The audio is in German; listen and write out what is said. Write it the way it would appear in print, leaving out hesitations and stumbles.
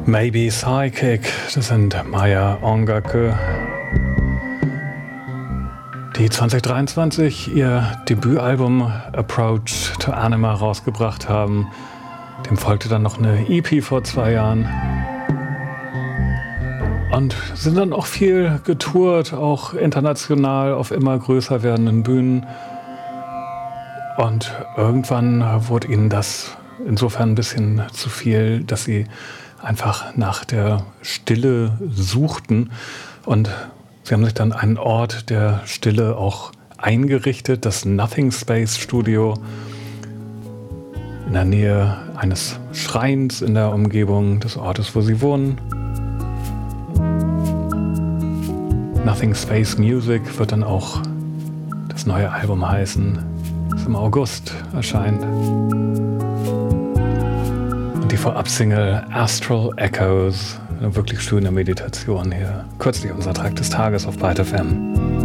Maybe Psychic, das sind Maya Ongaku, die 2023 ihr Debütalbum Approach to Anima rausgebracht haben. Dem folgte dann noch eine EP vor 2 Jahren. Und sind dann auch viel getourt, auch international auf immer größer werdenden Bühnen. Und irgendwann wurde ihnen das insofern ein bisschen zu viel, dass sie einfach nach der Stille suchten. Und sie haben sich dann einen Ort der Stille auch eingerichtet, das Nothing Space Studio, in der Nähe eines Schreins in der Umgebung des Ortes, wo sie wohnen. Nothing Space Music wird dann auch das neue Album heißen, das im August erscheint. Und die Vorab-Single Astral Echoes, eine wirklich schöne Meditation hier. Kürzlich unser Track des Tages auf Byte FM.